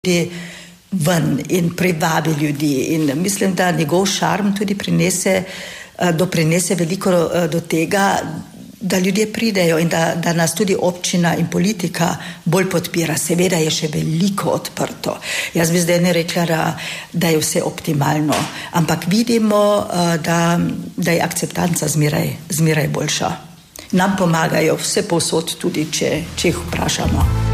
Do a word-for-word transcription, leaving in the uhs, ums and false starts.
ven in privabi ljudi in mislim, da njegov šarm tudi prinese, doprinese veliko do tega, da ljudje pridejo in da, da nas tudi občina in politika bolj podpira. Seveda je še veliko odprto. Jaz bi zdaj ne rekla, da, da je vse optimalno, ampak vidimo, da, da je akceptanca zmeraj, zmeraj boljša. Nam pomagajo vse povsod, tudi če, če jih vprašamo.